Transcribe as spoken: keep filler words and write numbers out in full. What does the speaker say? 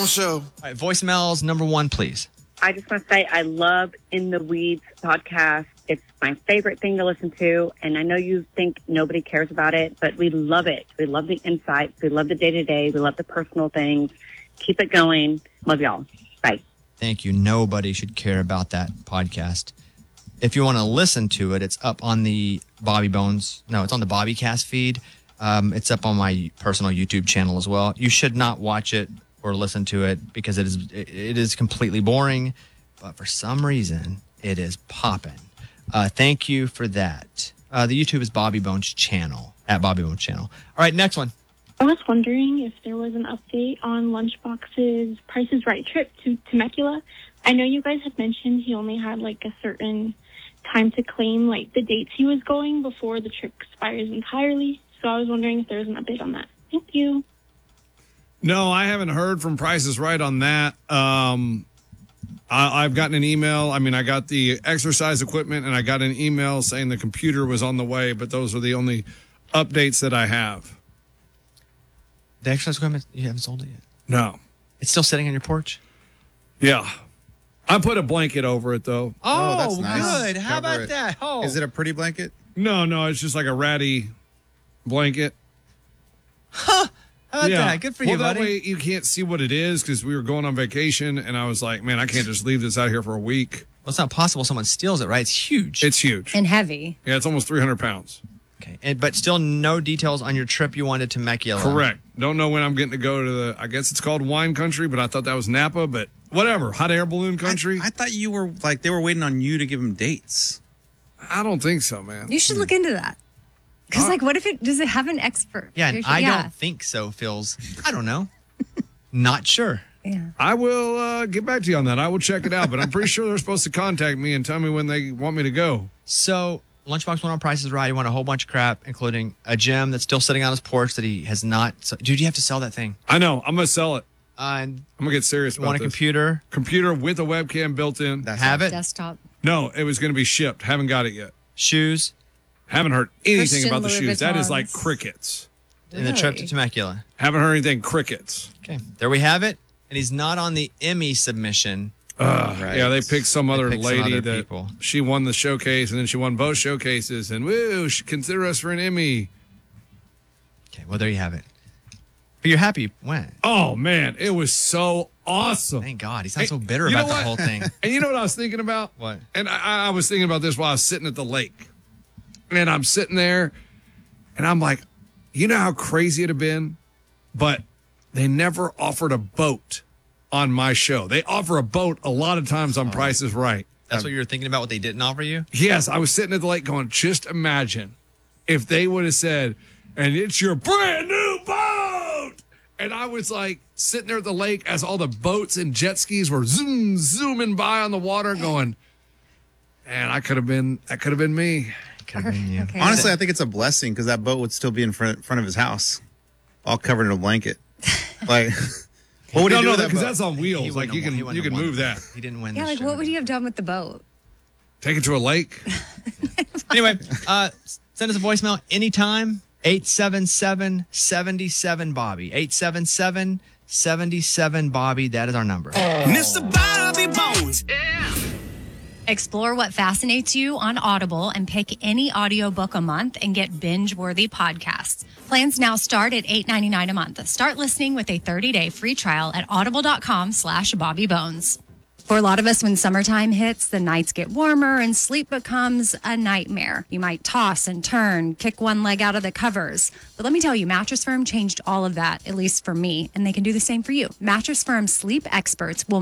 show. All right, voicemails number one, please. I just want to say I love In the Weeds podcast. It's my favorite thing to listen to, and I know you think nobody cares about it, but we love it. We love the insights. We love the day-to-day. We love the personal things. Keep it going. Love y'all. Bye. Thank you. Nobody should care about that podcast. If you want to listen to it, it's up on the Bobby Bones. No, it's on the BobbyCast feed. Um, it's up on my personal YouTube channel as well. You should not watch it or listen to it because it is it is completely boring. But for some reason, it is popping. Uh, thank you for that. Uh, the YouTube is Bobby Bones channel, at Bobby Bones channel. All right, next one. I was wondering if there was an update on Lunchbox's Price is Right trip to Temecula. I know you guys had mentioned he only had like a certain time to claim like the dates he was going before the trip expires entirely. So I was wondering if there was an update on that. Thank you. No, I haven't heard from Price is Right on that. Um, I, I've gotten an email. I mean, I got the exercise equipment and I got an email saying the computer was on the way, but those are the only updates that I have. The exercise equipment, you haven't sold it yet? No. It's still sitting on your porch? Yeah. I put a blanket over it, though. Oh, that's nice. good. How Cover about it. that? Oh. Is it a pretty blanket? No, no, it's just like a ratty blanket. Huh. How about yeah. that? Good for well, you, that buddy. way you can't see what it is because we were going on vacation, and I was like, man, I can't just leave this out here for a week. Well, it's not possible someone steals it, right? It's huge. It's huge. And heavy. Yeah, it's almost three hundred pounds. Okay, and, but still no details on your trip you wanted to Temecula. Correct. Don't know when I'm getting to go to the, I guess it's called wine country, but I thought that was Napa, but whatever. Hot air balloon country. I, I thought you were like, they were waiting on you to give them dates. I don't think so, man. You should look into that. Because, Uh, like, what if it, does it have an expert? Yeah, and There's- I yeah. don't think so feels, I don't know. Not sure. Yeah. I will uh, get back to you on that. I will check it out, but I'm pretty sure they're supposed to contact me and tell me when they want me to go. So, Lunchbox went on Price is Right. He won a whole bunch of crap, including a gem that's still sitting on his porch that he has not. So, dude, you have to sell that thing. I know. I'm going to sell it. Uh, and I'm going to get serious you about want a this. computer? Computer with a webcam built in. That's Have it? Desktop. No, it was going to be shipped. Haven't got it yet. Shoes? Haven't heard anything Christian about the Louis shoes. That is Vuittons. like crickets. And the trip to Really? Temecula. Haven't heard anything crickets. Okay, there we have it. And he's not on the Emmy submission. Uh, Right. Yeah, they picked some They other picked some lady other that people. she won the showcase, and then she won both showcases, and woo, she consider us for an Emmy. Okay, well, there you have it. But you're happy you went. Oh man, it was so awesome. Thank God. He's not so Hey, bitter you know about the what? whole thing. And you know what I was thinking about? What? And I, I was thinking about this while I was sitting at the lake. And I'm sitting there, and I'm like, you know how crazy it'd have been? But they never offered a boat on my show. They offer a boat a lot of times on Price is Right. That's what you were thinking about, what they didn't offer you? Yes, I was sitting at the lake going, just imagine if they would have said, and it's your brand new boat. And I was like sitting there at the lake as all the boats and jet skis were zoom, zooming by on the water going, and I could have been, that could have been me. Could have been you. Okay. Honestly, I think it's a blessing because that boat would still be in front, front of his house, all covered in a blanket. Like, what would no, he do no, with that because boat? that's on He wheels. wouldn't Like you have won- he can, wouldn't you have can won move the- that. He didn't win Yeah, the like, show. what would you have done with the boat? Take it to a lake. Anyway, uh, send us a voicemail anytime. eight seven seven, seven seven, Bobby. eight seven seven, seven seven, Bobby. That is our number. Mister Bobby Bones. Explore what fascinates you on Audible and pick any audiobook a month and get binge-worthy podcasts. Plans now start at eight ninety-nine a month. Start listening with a thirty-day free trial at audible.com slash Bobby Bones. For a lot of us, when summertime hits, the nights get warmer and sleep becomes a nightmare. You might toss and turn, kick one leg out of the covers. But let me tell you, Mattress Firm changed all of that, at least for me, and they can do the same for you. Mattress Firm sleep experts will